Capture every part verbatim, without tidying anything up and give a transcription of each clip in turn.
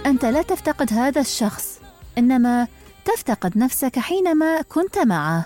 أنت لا تفتقد هذا الشخص، إنما تفتقد نفسك حينما كنت معه.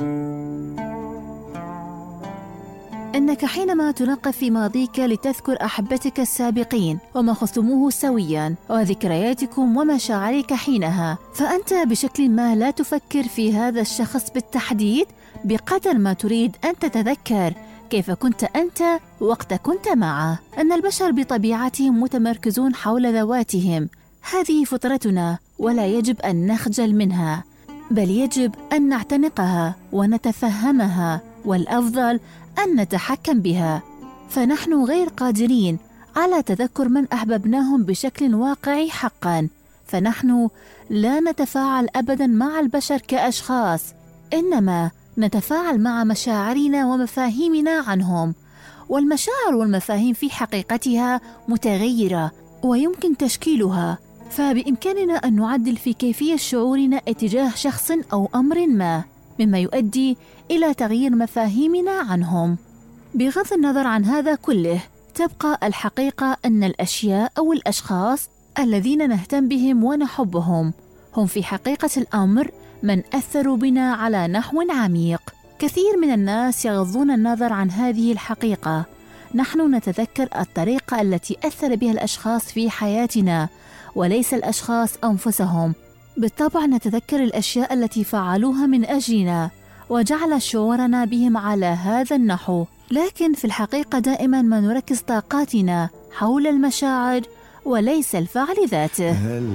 إنك حينما تنقب في ماضيك لتذكر أحبتك السابقين وما خصتموه سوياً وذكرياتكم ومشاعرك حينها، فأنت بشكل ما لا تفكر في هذا الشخص بالتحديد بقدر ما تريد أن تتذكر كيف كنت أنت وقت كنت معه. أن البشر بطبيعتهم متمركزون حول ذواتهم، هذه فطرتنا ولا يجب أن نخجل منها، بل يجب أن نعتنقها ونتفهمها، والأفضل أن نتحكم بها. فنحن غير قادرين على تذكر من أحببناهم بشكل واقعي حقا، فنحن لا نتفاعل أبدا مع البشر كأشخاص، إنما نتفاعل مع مشاعرنا ومفاهيمنا عنهم. والمشاعر والمفاهيم في حقيقتها متغيرة ويمكن تشكيلها، فبإمكاننا أن نعدل في كيفية شعورنا اتجاه شخص أو أمر ما، مما يؤدي إلى تغيير مفاهيمنا عنهم. بغض النظر عن هذا كله، تبقى الحقيقة أن الأشياء أو الأشخاص الذين نهتم بهم ونحبهم هم في حقيقة الأمر من أثروا بنا على نحو عميق. كثير من الناس يغضون النظر عن هذه الحقيقة. نحن نتذكر الطريقة التي أثر بها الأشخاص في حياتنا وليس الأشخاص أنفسهم. بالطبع نتذكر الأشياء التي فعلوها من أجلنا وجعل شعورنا بهم على هذا النحو، لكن في الحقيقة دائما ما نركز طاقاتنا حول المشاعر وليس الفعل ذاته.